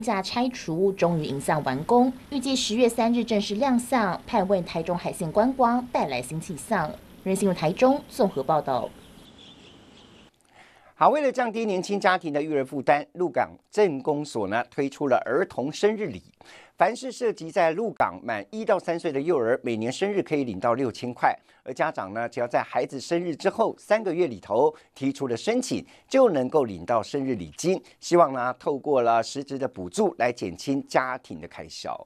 架拆除终于迎向完工，预计10月3日正式亮相，盼为台中海线观光带来新气象。人新闻台中综合报道。 好，为了降低年轻家庭的育儿负担，鹿港镇公所呢推出了儿童生日礼。凡是涉及在鹿港满1到3岁的幼儿，每年生日可以领到6000块，而家长呢，只要在孩子生日之后3个月里头提出了申请，就能够领到生日礼金。希望呢，透过了实质的补助来减轻家庭的开销。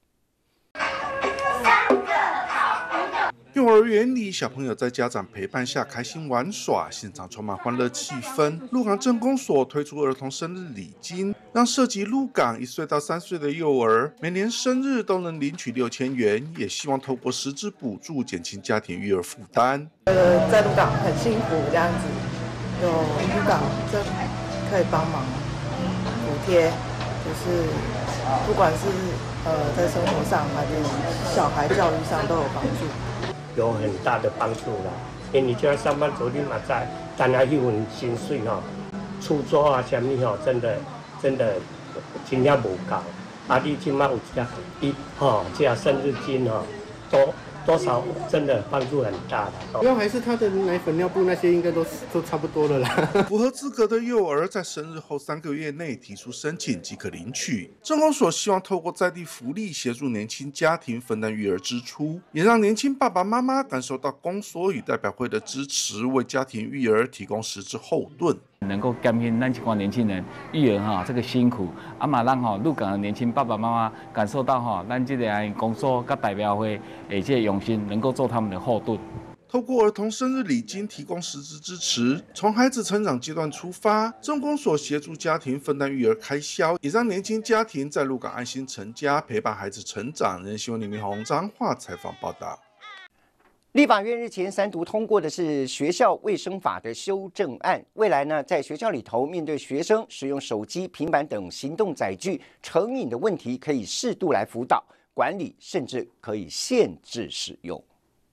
幼儿园里，小朋友在家长陪伴下开心玩耍，现场充满欢乐气氛。鹿港镇公所推出儿童生日礼金，让涉及鹿港1岁到3岁的幼儿，每年生日都能领取6000元，也希望透过实质补助减轻家庭育儿负担。 在鹿港很辛苦这样子，有鹿港这可以帮忙补贴，就是不管是在生活上还是小孩教育上都有帮助。 有很大的帮助啦，因为你这样上班族你嘛知，等下迄份薪水出租啊什么真的真正无够。啊，你即马有这生日金多少真的帮助很大的。 主要还是他的奶粉、尿布那些应该都差不多了啦。 符合资格的幼儿在生日后3个月内提出申请即可领取。镇公所希望透过在地福利协助年轻家庭分担育儿支出，也让年轻爸爸妈妈感受到公所与代表会的支持，为家庭育儿提供实质后盾。 能够减轻咱一群年轻人育儿这个辛苦，嘛让鹿港的年轻爸爸妈妈感受到咱这个公所跟代表会这个用心，能够做他们的后盾。 透过儿童生日礼金提供实质支持，从孩子成长阶段出发，镇公所协助家庭分担育儿开销，也让年轻家庭在鹿港安心成家，陪伴孩子成长。人新闻李明宏彰化采访报道。 立法院日前3读通过的是学校卫生法的修正案，未来呢，在学校里头面对学生使用手机、平板等行动载具成瘾的问题，可以适度来辅导、管理，甚至可以限制使用。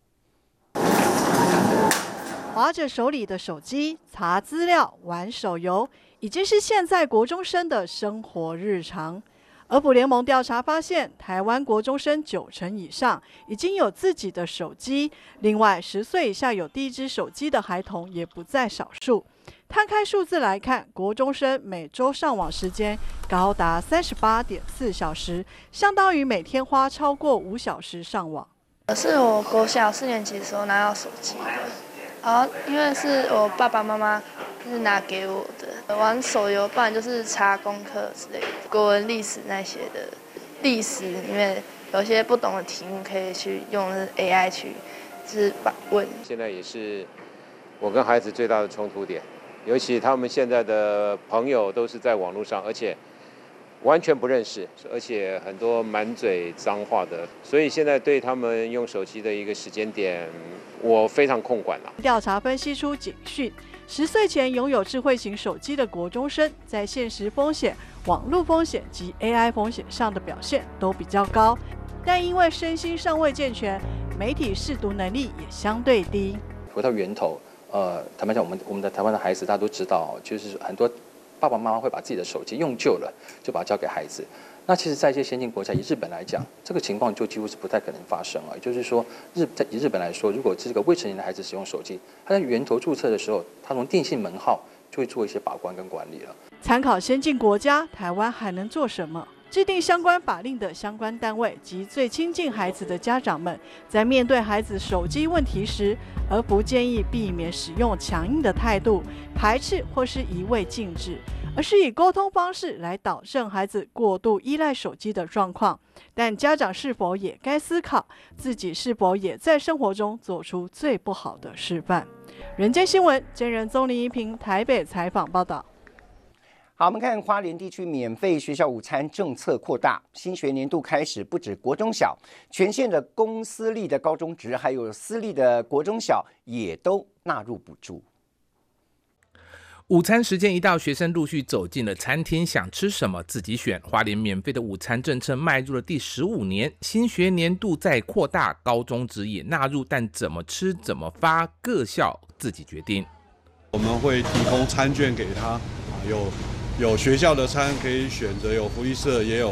滑着手里的手机、查资料、玩手游，已经是现在国中生的生活日常。儿普联盟调查发现，台湾国中生90%以上已经有自己的手机，另外10岁以下有第一支手机的孩童也不在少数。摊开数字来看，国中生每周上网时间高达38.4小时，相当于每天花超过5小时上网。 是我国小4年级的时候拿到手机的，然后因为是我爸爸妈妈是拿给我的，玩手游，不然就是查功课之类的，国文、历史那些的。历史里面有些不懂的题目，可以去用 AI 去就是反问。 现在也是我跟孩子最大的冲突点，尤其他们现在的朋友都是在网络上，而且完全不认识，而且很多满嘴脏话的，所以现在对他们用手机的一个时间点，我非常控管了。 调查分析出警讯，10岁前拥有智慧型手机的国中生，在现实风险、网络风险及 AI 风险上的表现都比较高，但因为身心尚未健全，媒体识读能力也相对低。 回到源头，坦白讲，我们的台湾的孩子大家都知道，就是很多爸爸妈妈会把自己的手机用旧了，就把它交给孩子。那其实，在一些先进国家，以日本来讲，这个情况就几乎是不太可能发生了。也就是说，以日本来说，如果这个未成年的孩子使用手机，他在源头注册的时候，他从电信门号就会做一些把关跟管理了。 参考先进国家，台湾还能做什么？制定相关法令的相关单位及最亲近孩子的家长们，在面对孩子手机问题时，而不建议避免使用强硬的态度，排斥或是一味禁止，而是以沟通方式来导正孩子过度依赖手机的状况。但家长是否也该思考，自己是否也在生活中做出最不好的示范？人间新闻真人综林一平台北采访报道。 好，我们看花莲地区免费学校午餐政策扩大，新学年度开始，不止国中小，全县的公私立的高中职，还有私立的国中小，也都纳入补助。 午餐时间一到，学生陆续走进了餐厅，想吃什么自己选。花莲免费的午餐政策迈入了第15年，新学年度再扩大，高中职也纳入，但怎么吃怎么发，各校自己决定。 我们会提供餐券给他，有有学校的餐可以选择，有福利社也有